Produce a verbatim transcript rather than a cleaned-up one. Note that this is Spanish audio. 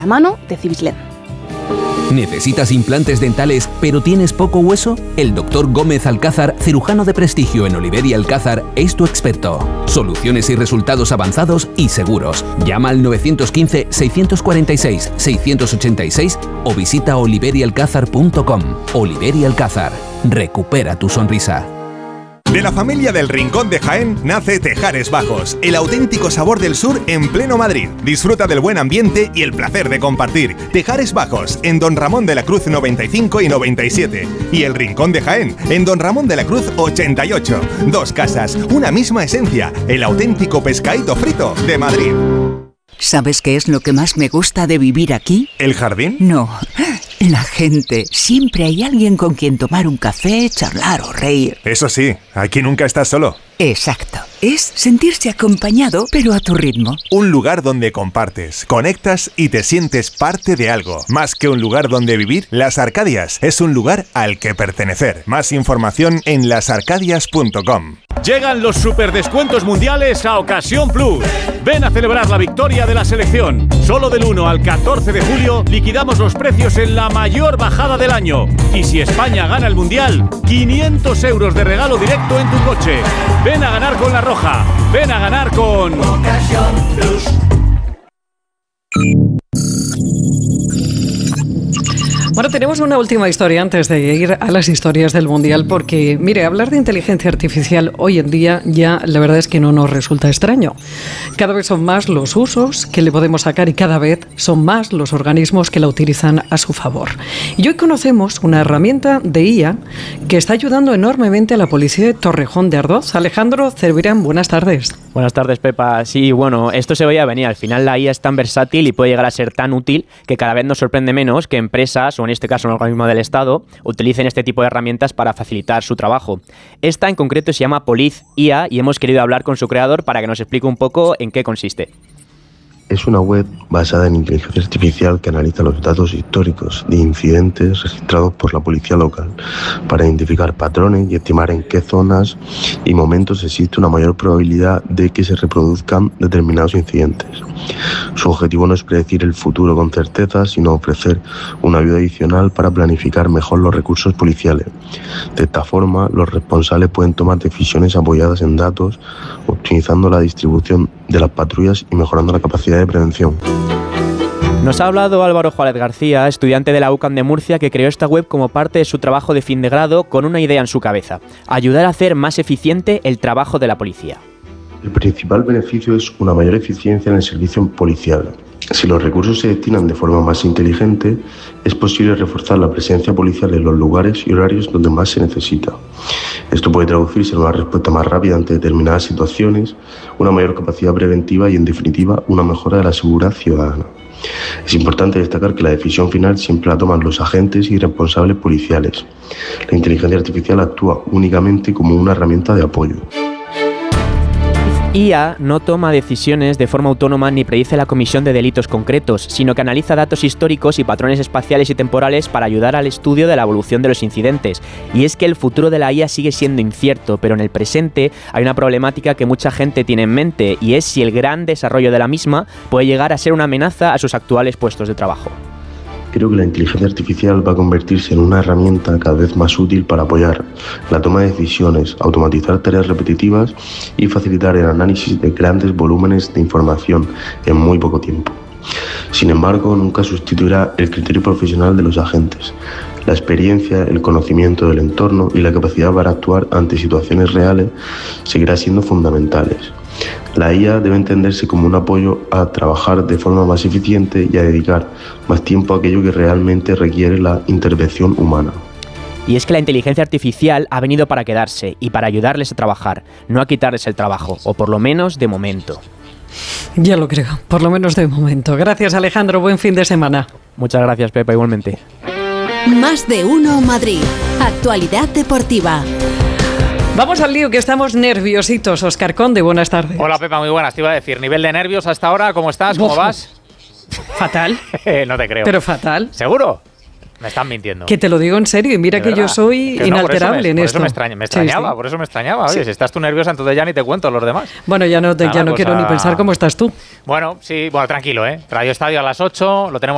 la mano de Civislen. ¿Necesitas implantes dentales pero tienes poco hueso? El doctor Gómez Alcázar, cirujano de prestigio en Oliver y Alcázar, es tu experto. Soluciones y resultados avanzados y seguros. Llama al nueve uno cinco, seis cuatro seis, seis ocho seis o visita oliver y alcázar punto com. Oliver y Alcázar. Recupera tu sonrisa. De la familia del Rincón de Jaén nace Tejares Bajos, el auténtico sabor del sur en pleno Madrid. Disfruta del buen ambiente y el placer de compartir. Tejares Bajos, en Don Ramón de la Cruz noventa y cinco y noventa y siete. Y el Rincón de Jaén, en Don Ramón de la Cruz ochenta y ocho. Dos casas, una misma esencia, el auténtico pescadito frito de Madrid. ¿Sabes qué es lo que más me gusta de vivir aquí? ¿El jardín? No, la gente. Siempre hay alguien con quien tomar un café, charlar o reír. Eso sí, aquí nunca estás solo. Exacto. Es sentirse acompañado, pero a tu ritmo. Un lugar donde compartes, conectas y te sientes parte de algo. Más que un lugar donde vivir, Las Arcadias es un lugar al que pertenecer. Más información en las arcadias punto com. Llegan los superdescuentos mundiales a Ocasión Plus. Ven a celebrar la victoria de la selección. Solo del uno al catorce de julio liquidamos los precios en la mayor bajada del año. Y si España gana el mundial, quinientos euros de regalo directo en tu coche. Ven a ganar con la Roja. Ven a ganar con Ocasión Plus. Bueno, tenemos una última historia antes de ir a las historias del Mundial, porque, mire, hablar de inteligencia artificial hoy en día ya la verdad es que no nos resulta extraño. Cada vez son más los usos que le podemos sacar y cada vez son más los organismos que la utilizan a su favor. Y hoy conocemos una herramienta de I A que está ayudando enormemente a la policía de Torrejón de Ardoz. Alejandro Cervirán, buenas tardes. Buenas tardes, Pepa. Sí, bueno, esto se veía venir. Al final la I A es tan versátil y puede llegar a ser tan útil que cada vez nos sorprende menos que empresas, o en este caso un organismo del Estado, utilicen este tipo de herramientas para facilitar su trabajo. Esta en concreto se llama Poliz I A y hemos querido hablar con su creador para que nos explique un poco en qué consiste. Es una web basada en inteligencia artificial que analiza los datos históricos de incidentes registrados por la policía local para identificar patrones y estimar en qué zonas y momentos existe una mayor probabilidad de que se reproduzcan determinados incidentes. Su objetivo no es predecir el futuro con certeza, sino ofrecer una ayuda adicional para planificar mejor los recursos policiales. De esta forma, los responsables pueden tomar decisiones apoyadas en datos, optimizando la distribución de las patrullas y mejorando la capacidad de prevención. Nos ha hablado Álvaro Juárez García, estudiante de la U C A M de Murcia, que creó esta web como parte de su trabajo de fin de grado con una idea en su cabeza: ayudar a hacer más eficiente el trabajo de la policía. El principal beneficio es una mayor eficiencia en el servicio policial. Si los recursos se destinan de forma más inteligente, es posible reforzar la presencia policial en los lugares y horarios donde más se necesita. Esto puede traducirse en una respuesta más rápida ante determinadas situaciones, una mayor capacidad preventiva y, en definitiva, una mejora de la seguridad ciudadana. Es importante destacar que la decisión final siempre la toman los agentes y responsables policiales. La inteligencia artificial actúa únicamente como una herramienta de apoyo. I A no toma decisiones de forma autónoma ni predice la comisión de delitos concretos, sino que analiza datos históricos y patrones espaciales y temporales para ayudar al estudio de la evolución de los incidentes. Y es que el futuro de la I A sigue siendo incierto, pero en el presente hay una problemática que mucha gente tiene en mente, y es si el gran desarrollo de la misma puede llegar a ser una amenaza a sus actuales puestos de trabajo. Creo que la inteligencia artificial va a convertirse en una herramienta cada vez más útil para apoyar la toma de decisiones, automatizar tareas repetitivas y facilitar el análisis de grandes volúmenes de información en muy poco tiempo. Sin embargo, nunca sustituirá el criterio profesional de los agentes. La experiencia, el conocimiento del entorno y la capacidad para actuar ante situaciones reales seguirá siendo fundamentales. La I A debe entenderse como un apoyo a trabajar de forma más eficiente y a dedicar más tiempo a aquello que realmente requiere la intervención humana. Y es que la inteligencia artificial ha venido para quedarse y para ayudarles a trabajar, no a quitarles el trabajo, o por lo menos de momento. Ya lo creo, por lo menos de momento. Gracias, Alejandro, buen fin de semana. Muchas gracias, Pepa, igualmente. Más de uno Madrid. Actualidad deportiva. Vamos al lío, que estamos nerviositos. Óscar Conde, buenas tardes. Hola, Pepa, muy buenas. Te iba a decir, nivel de nervios hasta ahora, ¿cómo estás? ¿Cómo Uf, vas? Fatal. No te creo. Pero fatal. ¿Seguro? Me están mintiendo. Que te lo digo en serio, y mira que yo soy que no, inalterable me, en por esto. Eso me, extraña, me extrañaba, sí, sí. por eso me extrañaba. Oye, sí. Si estás tú nerviosa, entonces ya ni te cuento los demás. Bueno, ya no, te, ya no quiero a... ni pensar cómo estás tú. Bueno, sí, bueno, tranquilo, ¿eh? Radio Estadio a las ocho, lo tenemos